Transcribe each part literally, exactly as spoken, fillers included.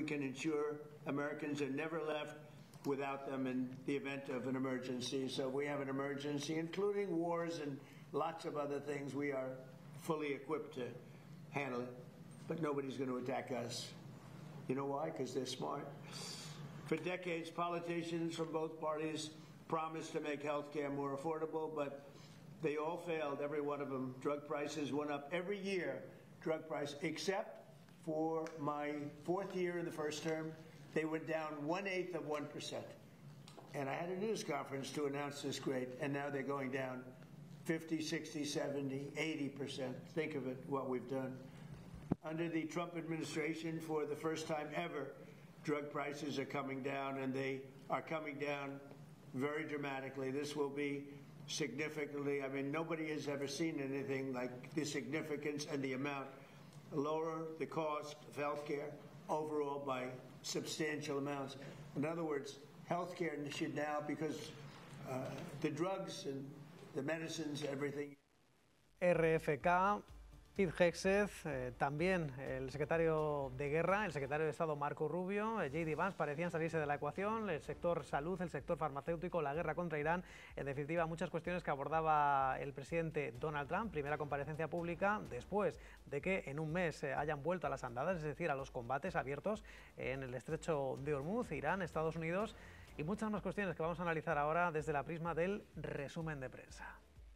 can ensure Americans are never left without them in the event of an emergency. So we have an emergency, including wars and lots of other things. We are fully equipped to handle it, but nobody's going to attack us. You know why? Because they're smart. For decades, politicians from both parties promised to make health care more affordable, but they all failed, every one of them. Drug prices went up every year, drug price, except for my fourth year in the first term, they went down one-eighth of one percent. And I had a news conference to announce this great, and now they're going down fifty, sixty, seventy, eighty percent. Think of it, what we've done. Under the Trump administration, for the first time ever, drug prices are coming down, and they are coming down very dramatically. This will be significantly, I mean, nobody has ever seen anything like the significance and the amount. Lower the cost of health care overall by substantial amounts. In other words, health care should now, because uh, the drugs and the medicines, everything. R F K, Pete Hegseth, eh, también el secretario de Guerra, el secretario de Estado Marco Rubio, eh, J D Vance parecían salirse de la ecuación, el sector salud, el sector farmacéutico, la guerra contra Irán, en definitiva muchas cuestiones que abordaba el presidente Donald Trump, primera comparecencia pública después de que en un mes eh, hayan vuelto a las andadas, es decir, a los combates abiertos en el estrecho de Hormuz, Irán, Estados Unidos, y muchas más cuestiones que vamos a analizar ahora desde la prisma del resumen de prensa.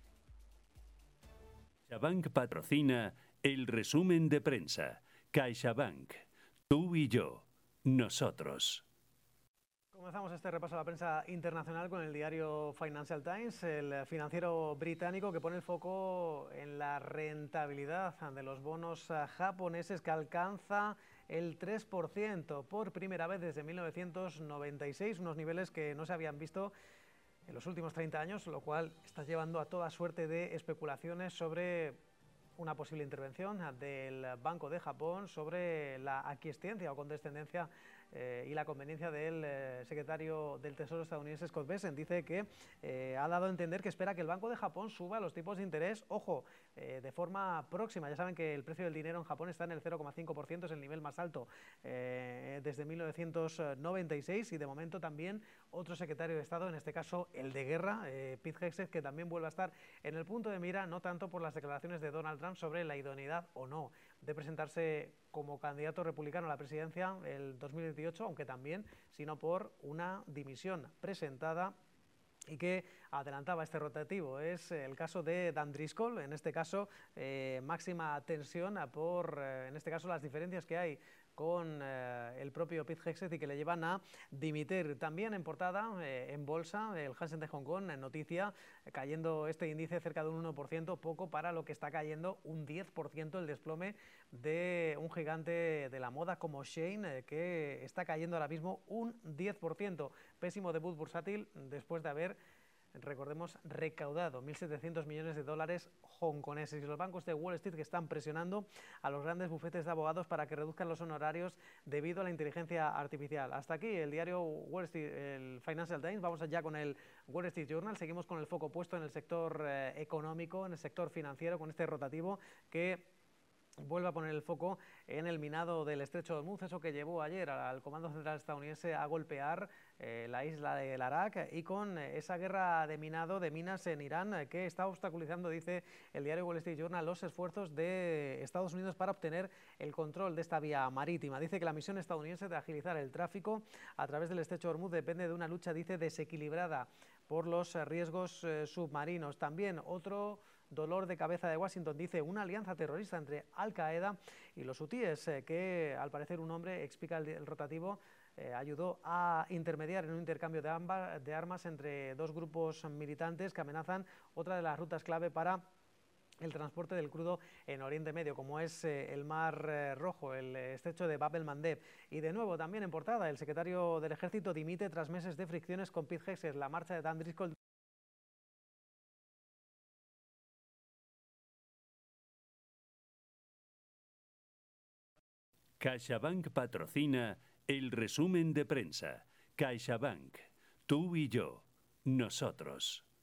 CaixaBank patrocina el resumen de prensa. CaixaBank, tú y yo, nosotros. Comenzamos este repaso a la prensa internacional con el diario Financial Times, el financiero británico que pone el foco en la rentabilidad de los bonos japoneses que alcanza el tres por ciento por primera vez desde mil novecientos noventa y seis, unos niveles que no se habían visto en los últimos treinta años, lo cual está llevando a toda suerte de especulaciones sobre una posible intervención del Banco de Japón, sobre la aquiescencia o condescendencia eh, y la conveniencia del eh, secretario del Tesoro estadounidense Scott Bessent. Dice que eh, ha dado a entender que espera que el Banco de Japón suba los tipos de interés, ojo, eh, de forma próxima. Ya saben que el precio del dinero en Japón está en el cero coma cinco por ciento, es el nivel más alto eh, desde mil novecientos noventa y seis, y de momento también otro secretario de Estado, en este caso el de Guerra, eh, Pete Hegseth, que también vuelve a estar en el punto de mira, no tanto por las declaraciones de Donald Trump sobre la idoneidad o no de presentarse como candidato republicano a la presidencia el dos mil dieciocho, aunque también, sino por una dimisión presentada y que adelantaba este rotativo. Es el caso de Dan Driscoll, en este caso eh, máxima tensión por, eh, en este caso, las diferencias que hay con eh, el propio Pete Hegseth y que le llevan a dimitir. También en portada, eh, en bolsa, el Hansen de Hong Kong, en noticia, eh, cayendo este índice cerca de un uno por ciento, poco para lo que está cayendo un diez por ciento el desplome de un gigante de la moda como Shein, eh, que está cayendo ahora mismo un diez por ciento. Pésimo debut bursátil después de haber, recordemos, recaudado mil setecientos millones de dólares hongkoneses, y los bancos de Wall Street que están presionando a los grandes bufetes de abogados para que reduzcan los honorarios debido a la inteligencia artificial. Hasta aquí el diario Wall Street, el Financial Times. Vamos allá con el Wall Street Journal. Seguimos con el foco puesto en el sector eh, económico, en el sector financiero, con este rotativo que vuelve a poner el foco en el minado del estrecho de Hormuz, eso que llevó ayer al Comando Central estadounidense a golpear eh, la isla de Arak, y con eh, esa guerra de minado de minas en Irán eh, que está obstaculizando, dice el diario Wall Street Journal, los esfuerzos de Estados Unidos para obtener el control de esta vía marítima. Dice que la misión estadounidense de agilizar el tráfico a través del estrecho de Hormuz depende de una lucha, dice, desequilibrada por los eh, riesgos eh, submarinos. También otro dolor de cabeza de Washington, dice, una alianza terrorista entre Al-Qaeda y los hutíes, eh, que al parecer un hombre, explica el, el rotativo, eh, ayudó a intermediar en un intercambio de, amba, de armas entre dos grupos militantes que amenazan otra de las rutas clave para el transporte del crudo en Oriente Medio, como es eh, el Mar eh, Rojo, el estrecho de Bab el-Mandeb. Y de nuevo, también en portada, el secretario del Ejército dimite tras meses de fricciones con Pete Hegseth. La marcha de Dan Driscoll CaixaBank patrocina el resumen de prensa. CaixaBank, tú y yo, nosotros.